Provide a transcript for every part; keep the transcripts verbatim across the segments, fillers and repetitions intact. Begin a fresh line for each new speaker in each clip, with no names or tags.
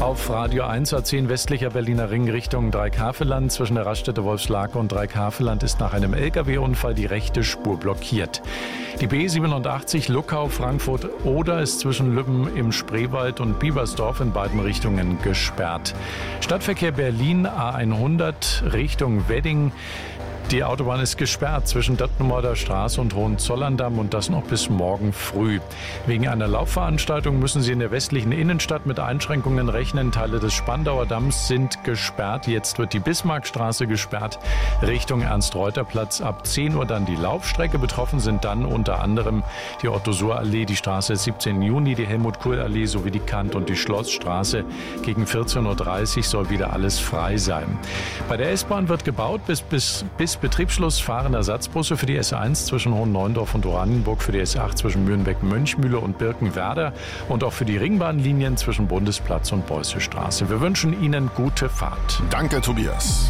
Auf Radio eins A zehn westlicher Berliner Ring Richtung Dreikaveland. Zwischen der Raststätte Wolfslake und Dreikaveland ist nach einem L K W-Unfall die rechte Spur blockiert. Die B siebenundachtzig Luckau-Frankfurt-Oder ist zwischen Lübben im Spreewald und Biebersdorf in beiden Richtungen gesperrt. Stadtverkehr Berlin A hundert Richtung Wedding. Die Autobahn ist gesperrt zwischen Döttenmorder Straße und Hohenzollern-Damm und das noch bis morgen früh. Wegen einer Laufveranstaltung müssen Sie in der westlichen Innenstadt mit Einschränkungen rechnen. Teile des Spandauer Damms sind gesperrt. Jetzt wird die Bismarckstraße gesperrt Richtung Ernst-Reuter-Platz. Ab zehn Uhr dann die Laufstrecke. Betroffen sind dann unter anderem die Otto-Suhr-Allee, die Straße siebzehnten Juni, die Helmut-Kohl-Allee sowie die Kant- und die Schlossstraße. Gegen vierzehn Uhr dreißig soll wieder alles frei sein. Bei der S-Bahn wird gebaut. Bis, bis, bis Betriebsschluss fahren Ersatzbusse für die S eins zwischen Hohenneuendorf und Oranienburg, für die S acht zwischen Mühlenbeck-Mönchmühle und Birkenwerder und auch für die Ringbahnlinien zwischen Bundesplatz und Beußestraße. Wir wünschen Ihnen gute Fahrt.
Danke, Tobias.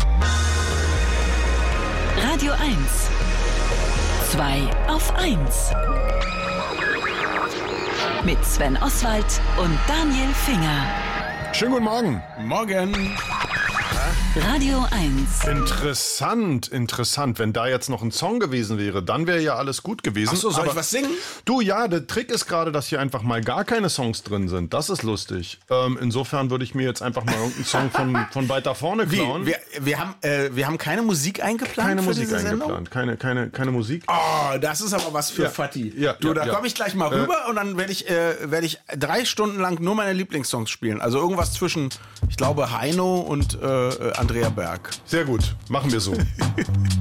Radio eins. zwei auf eins. Mit Sven Oswald und Daniel Finger.
Schönen guten Morgen.
Morgen.
Radio eins.
Interessant, interessant. Wenn da jetzt noch ein Song gewesen wäre, dann wäre ja alles gut gewesen.
Ach so, soll
Aber
ich was singen?
Du, ja, der Trick ist gerade, dass hier einfach mal gar keine Songs drin sind. Das ist lustig. Ähm, insofern würde ich mir jetzt einfach mal irgendeinen Song von, von weiter vorne klauen.
Wie? Wir, wir, haben, äh, wir haben keine Musik eingeplant
keine
für
Musik
diese Sendung?
eingeplant. Keine, keine, keine Musik.
Oh, das ist aber was für
Ja.
Fatih.
Ja,
du,
ja,
da
ja.
komme ich gleich mal rüber äh, und dann werde ich, äh, werd ich drei Stunden lang nur meine Lieblingssongs spielen. Also irgendwas zwischen, ich glaube, Heino und äh, Andrea Berg.
Sehr gut, machen wir so.